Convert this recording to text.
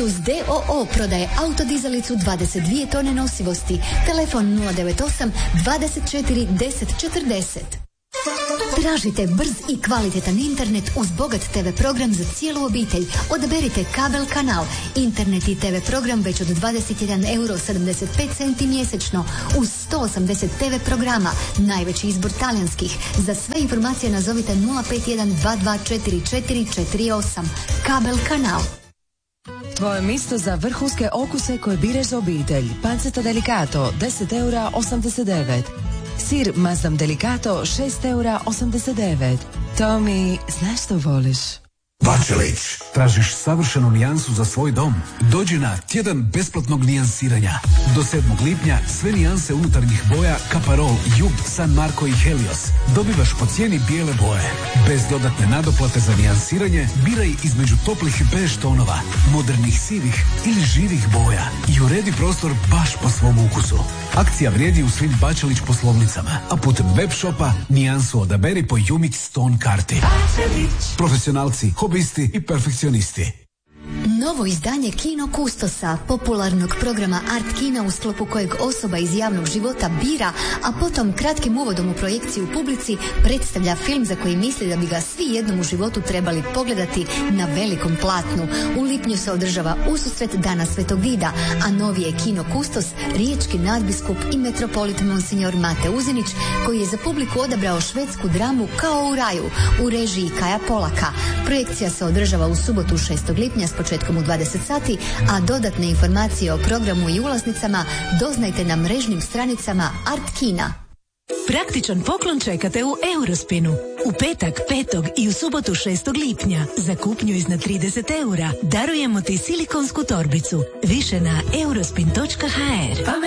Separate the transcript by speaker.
Speaker 1: Plus DOO prodaje autodizalicu 22 tone nosivosti. Telefon 098 24 10 40. Tražite brz i kvalitetan internet uz bogat TV program za cijelu obitelj. Odaberite kabel kanal. Internet i TV program već od 21,75 € mjesečno uz 180 TV programa. Najveći izbor talijanskih. Za sve informacije nazovite 051 2244 48. Kabel kanal.
Speaker 2: Tvoje mjesto za vrhunske okuse koje bireš za obitelj. Panceta Delicato 10,89 €. Sir Mazdam Delicato 6,89 €. Tomi, znaš što voliš?
Speaker 3: Bačelić, tražiš savršenu nijansu za svoj dom? Dođi na tjedan besplatnog nijansiranja. Do 7. lipnja sve nijanse unutarnjih boja Caparol, Jug, San Marco i Helios dobivaš po cijeni bijele boje. Bez dodatne nadoplate za nijansiranje biraj između toplih bež tonova, modernih sivih ili živih boja i uredi prostor baš po svom ukusu. Akcija vrijedi u svim Bačelić poslovnicama, a putem web shopa nijansu odaberi po Umix Stone karti. Profesionalci, hobisti i perfekcionisti.
Speaker 1: Novo izdanje Kino Kustosa, popularnog programa Art Kina u sklopu kojeg osoba iz javnog života bira, a potom kratkim uvodom u projekciju publici predstavlja film za koji misli da bi ga svi jednom u životu trebali pogledati na velikom platnu. U lipnju se održava ususret Dana Svetog Vida, a novi je Kino Kustos riječki nadbiskup i metropolit Monsignor Mate Uzinić, koji je za publiku odabrao švedsku dramu Kao u raju u režiji Kaja Polaka. Projekcija se održava u subotu 6. lipnja s početkom u 20 sati, a dodatne informacije o programu i ulaznicama doznajte na mrežnim stranicama Art Kina.
Speaker 4: Praktičan poklon čekate u Eurospinu. U petak 5. i u subotu 6. lipnja za kupnju iznad 30 € darujemo ti silikonsku torbicu. Više na eurospin.hr.